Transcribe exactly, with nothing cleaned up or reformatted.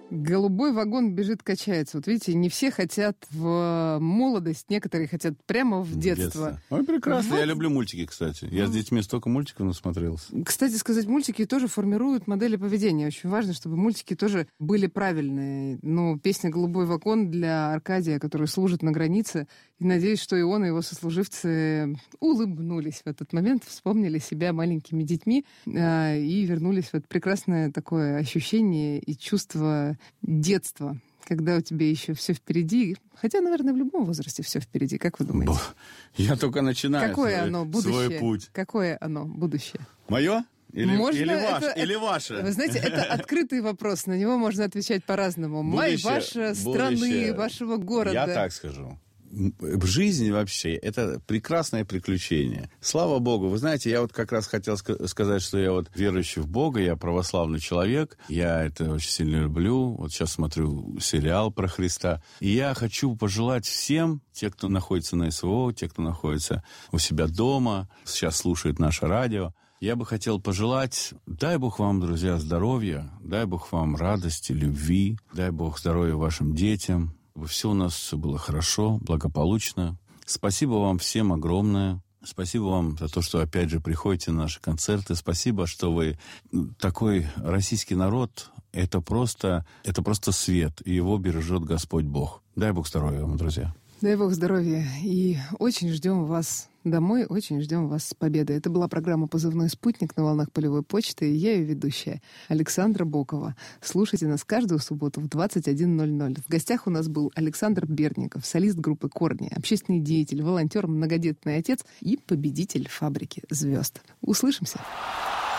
Голубой вагон бежит, качается. Вот видите, не все хотят в молодость, некоторые хотят прямо в детство. детство. Ой, прекрасно. Вот. Я люблю мультики, кстати. Я с детьми столько мультиков насмотрелся. Кстати сказать, мультики тоже формируют модели поведения. Очень важно, чтобы мультики тоже были правильные. Ну, песня «Голубой вагон» для Аркадия, который служит на границе. И надеюсь, что и он, и его сослуживцы улыбнулись в этот момент, вспомнили себя маленькими детьми э, и вернулись в это прекрасное такое ощущение и чувство детства, когда у тебя еще все впереди. Хотя, наверное, в любом возрасте все впереди. Как вы думаете? Я только начинаю Какое свой, оно будущее? свой путь. Какое оно будущее? Мое? Или, можно или, ваш, это, или это, ваше? Вы знаете, это открытый вопрос. На него можно отвечать по-разному. Май вашей страны, вашего города. Я так скажу. В жизни вообще это прекрасное приключение. Слава Богу. Вы знаете, я вот как раз хотел сказать, что я вот верующий в Бога, я православный человек, я это очень сильно люблю. Вот сейчас смотрю сериал про Христа. И я хочу пожелать всем, те, кто находится на СВО, те, кто находится у себя дома, сейчас слушает наше радио, я бы хотел пожелать, дай Бог вам, друзья, здоровья, дай Бог вам радости, любви, дай Бог здоровья вашим детям, чтобы все у нас было хорошо, благополучно. Спасибо вам всем огромное. Спасибо вам за то, что опять же приходите на наши концерты. Спасибо, что вы такой российский народ. Это просто, это просто свет, и его бережет Господь Бог. Дай Бог здоровья вам, друзья. Дай Бог здоровья. И очень ждем вас домой, очень ждем вас с победой. Это была программа «Позывной спутник» на волнах полевой почты, и я ее ведущая Александра Бокова. Слушайте нас каждую субботу в двадцать один ноль ноль. В гостях у нас был Александр Бердников, солист группы «Корни», общественный деятель, волонтер, многодетный отец и победитель «Фабрики звезд». Услышимся!